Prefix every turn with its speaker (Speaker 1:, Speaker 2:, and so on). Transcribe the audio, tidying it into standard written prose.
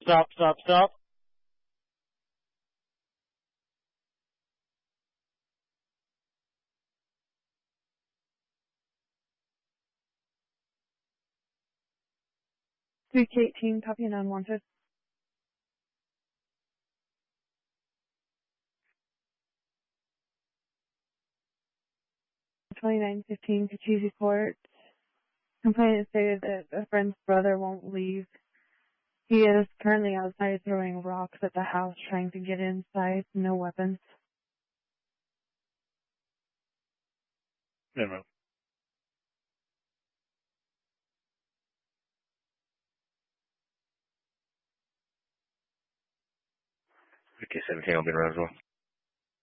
Speaker 1: Stop, stop, stop.
Speaker 2: Street 18, copy and unwanted. 2915 Cochise Court. Complainant stated that a friend's brother won't leave. He is currently outside throwing rocks at the house, trying to get inside. No weapons.
Speaker 1: No, no. Okay, 17 will be around as well.